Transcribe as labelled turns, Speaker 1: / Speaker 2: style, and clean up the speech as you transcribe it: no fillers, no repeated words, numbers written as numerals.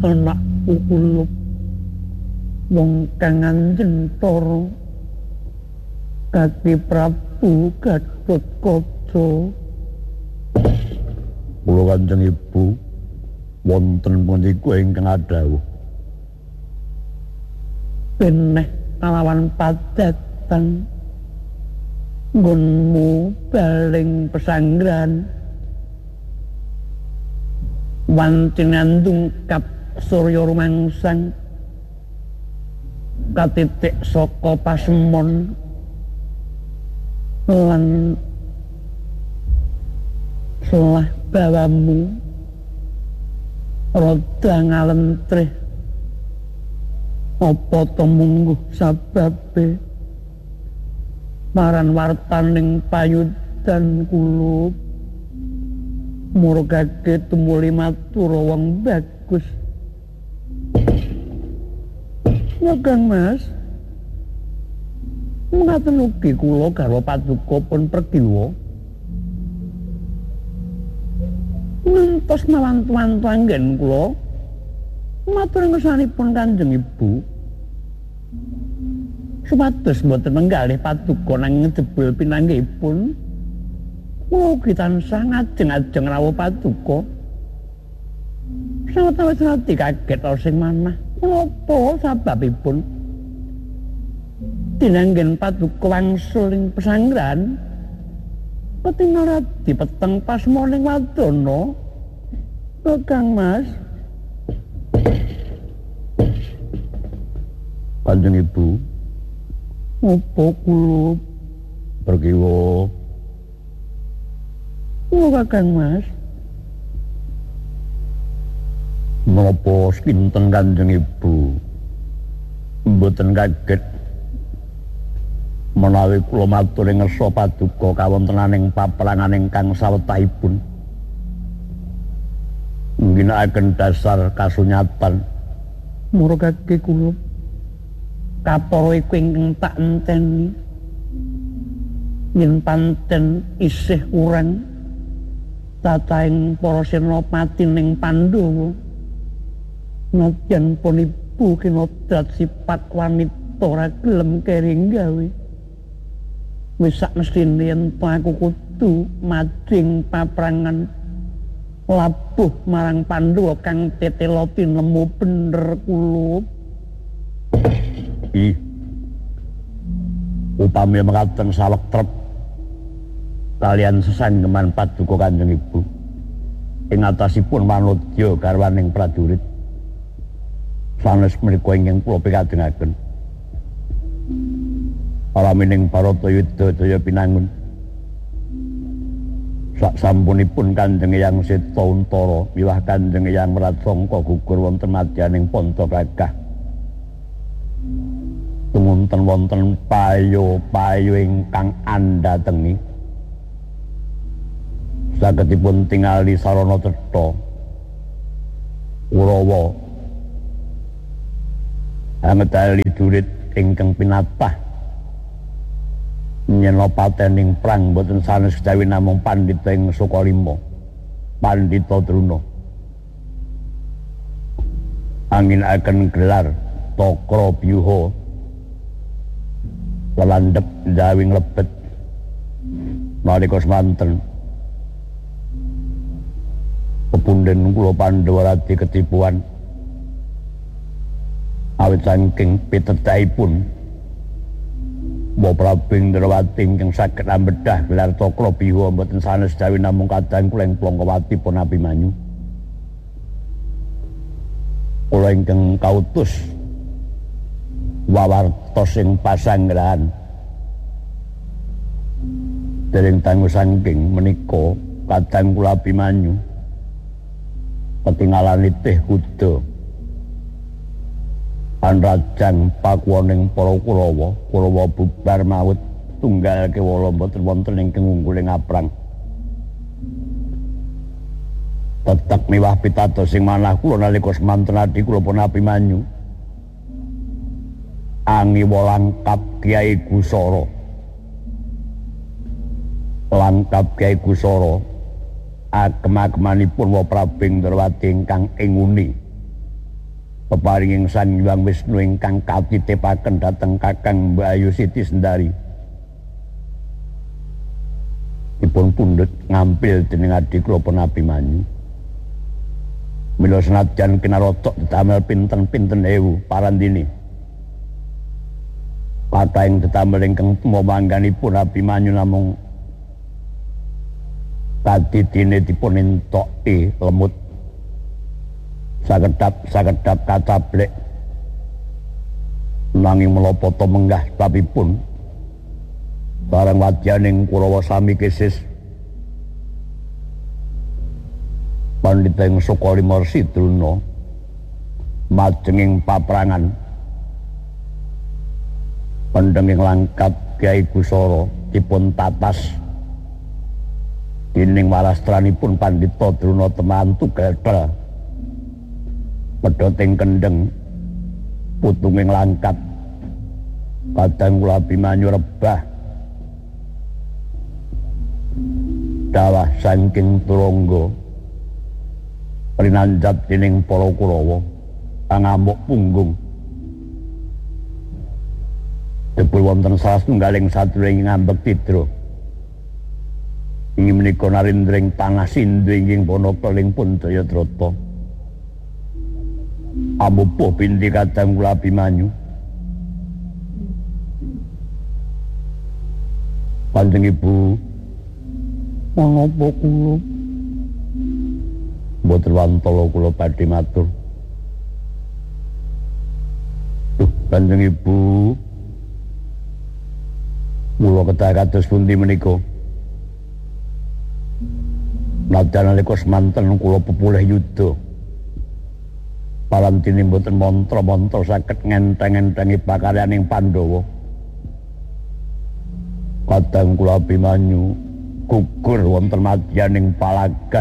Speaker 1: anakku kulup wong kang anjentara kaki Prabu Gatotkaca.
Speaker 2: Kula Kanjeng Ibu wonten punika ingkang adhawuh.
Speaker 1: Beneh kalawan padatan nggonmu baling pesanggrahan wantinandung kap Surya rumangsang katitik saka pasemon lan selah bawamu rada ngalentrih apa to mungguh sababe maran wartaning payudan kulup murgake tumuli matur wong bagus. Ya Kang Mas, mengaten ugi kula garwa paduka pun pergiwa ngantos mawantu-wantu anggen kula matur ngersanipun Kanjeng Ibu supados mboten menggalih paduka nanging jebul pinanggihipun kula ugi tansah ngajeng-ajeng rawuh paduka sawetawis radi kaget sing manah. Menapa sababipun dinanggen paduka wangsul ing pesanggrahan ketingal radi peteng pasmoning wadana Kang Mas?
Speaker 2: Kanjeng Ibu
Speaker 1: apa kula
Speaker 2: pergiwa
Speaker 1: Kang Mas?
Speaker 2: menapa kinten Kanjeng Ibu mboten kaget menawi kula matur ing ngersa paduka kawontenaning paprangan ingkang sawetahipun ngginakaken dasar kasunyatan
Speaker 1: murgake kula kapara iku ingkang tak enteni yen pancen isih urang tataing para senopati ning Pandhawa nadyan pun ibu kinodrat sifat wanita ora gelem kering gawe wis sak mestine yen aku kudu majing paprangan labuh marang Pandhawa kang teteloti nemu bener kulup.
Speaker 2: Upami mekaten sawektrep kalian sesanggeman paduka Kanjeng Ibu ing atasipun manodya garwaning prajurit sanes menika ingkang kula pikadengaken palamining Baratayuda daya pinangun saksampunipun Kanjeng Hyang Setauntara miwah Kanjeng Hyang Mratsangka gugur wonten madyaning Pandagagah tumunten wonten payo-payo ingkang andhatengi sagedipun tingali sarana cetha Kurawa angetali jurit ingkang pinatah nyenopatening prang boten sanes kejawi namung pandhita ing Sukalima Pandhita Druna anginaken gelar Takra Byuha lelandhep jawing lebet nalika semanten pepunden kula Pandhawa radi ketipuan awit saking pitetaipun Mbok Prabu Indrawati ingkang saged ambedah gelar Takra Byuha mboten sanes jawi namung kadang kula ing Plangkawati pun Abimanyu kula ingkang kautus wawartos ing pasanggrahan dereng tanggu saking menika kadang kula Abimanyu ketinggalan teh kuda Anrajang pakuwaning para Kurawa bubar maut tunggal kewala mboten wonten ingkang ungguling aprang. Tetek miwah pitados sing manah kula nalika semanten adi kula pun Abimanyu. Angiwa langkap Kyai Gusara. Langkap Kyai Gusara agem-agemanipun wa Prabu Indrawati ingkang inguni peparinging Sang Hyang Wisnu ingkang katitipaken dhateng Kakang Mbayu Siti Sendari. Dipun pundhut ngampil dening adi kula Abimanyu. Mila senajan kinarata damel pinten-pinten ewu parandini. Kathahing tetamel ingkang mangganipun Abimanyu namung kadidine dipun entoki lemut sakedap kacablek nanging melopata menggah sebabipun barang wadyaning Kurawa sami kesis Pandhita ing Sukalima Resi Druna majenging paprangan pendenging langkat Kyai Gusara dipun tatas dening walastranipun Pandhita Druna temantu gathel pedhoting kendheng putunging langkat kadang kula Abimanyu rebah dawah saking turangga rinanjat dening para Kurawa pangamuk punggung jebul wonten salah setunggaling sadurunge ngambek tidra inggih menika narindring pangasindhu inggih bono keling pun Jayadrata. Amupuh binti kadang kula Abimanyu. Kanjeng Ibu, menapa kula? Mboten wantala kula badhe matur. Duh, Kanjeng Ibu, kula kedah kados pundi menika? Najan nalika semanten kula pepulih yuda. Palantine mboten mantra-mantra saged ngenteng-entengi pakaryaning Pandhawa. Kadang kula Abimanyu gugur wonten madyaning palagan